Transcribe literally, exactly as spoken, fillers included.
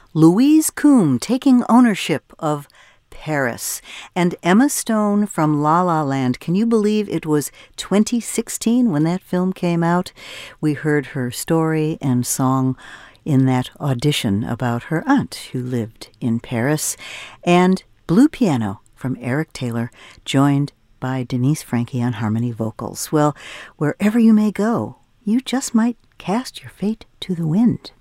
Louise Coombe taking ownership of Paris, and Emma Stone from La La Land. Can you believe it was twenty sixteen when that film came out? We heard her story and song in that audition about her aunt who lived in Paris. And Blue Piano from Eric Taylor, joined by Denise Franke on harmony vocals. Well, wherever you may go, you just might cast your fate to the wind.